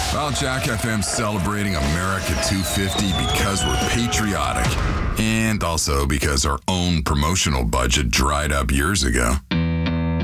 Well, Jack FM's celebrating America 250 because we're patriotic. And also because our own promotional budget dried up years ago.